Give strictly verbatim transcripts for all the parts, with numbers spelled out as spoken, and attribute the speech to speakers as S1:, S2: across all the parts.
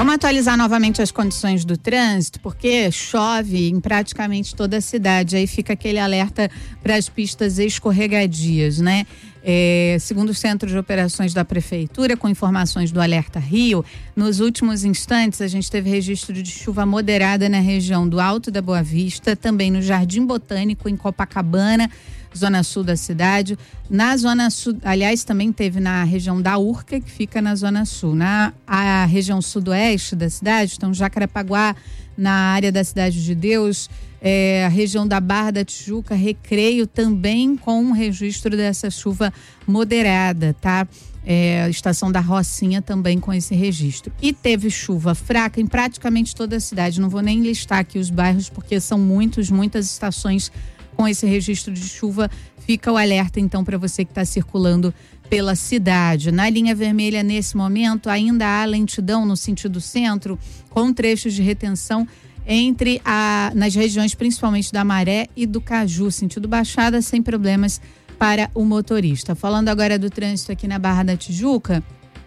S1: Vamos atualizar novamente as condições do trânsito, porque chove em praticamente toda a cidade. Aí fica aquele alerta para as pistas escorregadias, né? É, segundo o Centro de Operações da Prefeitura, com informações do Alerta Rio, nos últimos instantes a gente teve registro de chuva moderada na região do Alto da Boa Vista, também no Jardim Botânico, em Copacabana, zona sul da cidade. Na zona sul, aliás, também teve na região da Urca, que fica na zona sul. Na a região sudoeste da cidade, então Jacarepaguá, na área da Cidade de Deus, é, a região da Barra da Tijuca, Recreio, também com um registro dessa chuva moderada, tá? É, a estação da Rocinha também com esse registro. E teve chuva fraca em praticamente toda a cidade. Não vou nem listar aqui os bairros, porque são muitos, muitas estações com esse registro de chuva. Fica o alerta, então, para você que está circulando pela cidade. Na linha vermelha, nesse momento, ainda há lentidão no sentido centro, com trechos de retenção entre a, nas regiões principalmente da Maré e do Caju, sentido Baixada, sem problemas para o motorista. Falando agora do trânsito aqui na Barra da Tijuca,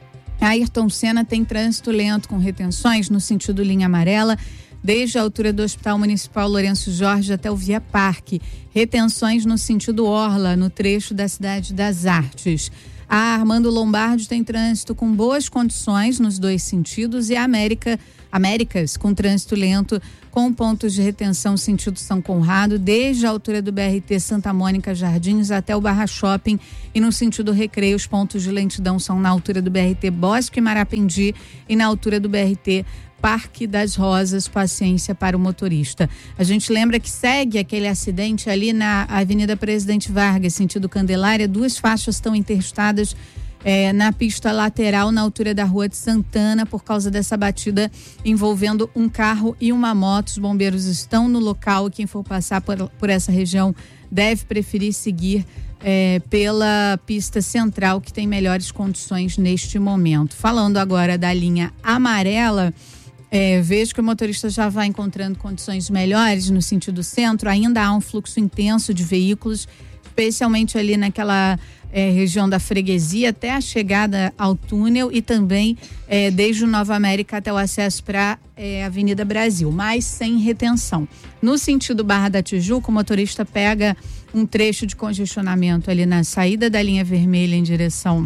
S1: a Ayrton Senna tem trânsito lento com retenções no sentido linha amarela, desde a altura do Hospital Municipal Lourenço Jorge até o Via Parque. Retenções no sentido Orla, no trecho da Cidade das Artes. A Armando Lombardi tem trânsito com boas condições nos dois sentidos e a América, Américas com trânsito lento com pontos de retenção sentido São Conrado, desde a altura do B R T Santa Mônica Jardins até o Barra Shopping, e no sentido Recreio os pontos de lentidão são na altura do B R T Bosque e Marapendi e na altura do B R T Parque das Rosas. Paciência para o motorista. A gente lembra que segue aquele acidente ali na Avenida Presidente Vargas, sentido Candelária. Duas faixas estão interestadas é, na pista lateral, na altura da Rua de Santana, por causa dessa batida envolvendo um carro e uma moto. Os bombeiros estão no local. Quem for passar por, por essa região deve preferir seguir é, pela pista central, que tem melhores condições neste momento. Falando agora da linha amarela, É, vejo que o motorista já vai encontrando condições melhores no sentido centro. Ainda há um fluxo intenso de veículos, especialmente ali naquela é, região da Freguesia até a chegada ao túnel e também é, desde o Nova América até o acesso para é, Avenida Brasil, mas sem retenção. No sentido Barra da Tijuca, o motorista pega um trecho de congestionamento ali na saída da linha vermelha em direção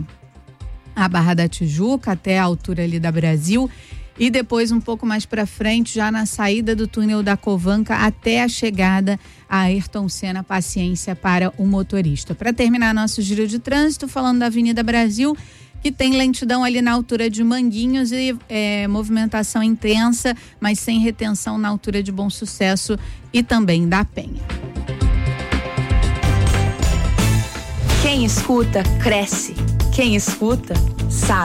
S1: à Barra da Tijuca, até a altura ali da Brasil. E depois, um pouco mais para frente, já na saída do túnel da Covanca até a chegada a Ayrton Senna. Paciência para o motorista. Para terminar nosso giro de trânsito, falando da Avenida Brasil, que tem lentidão ali na altura de Manguinhos e é, movimentação intensa, mas sem retenção na altura de Bom Sucesso e também da Penha.
S2: Quem escuta, cresce. Quem escuta, sabe.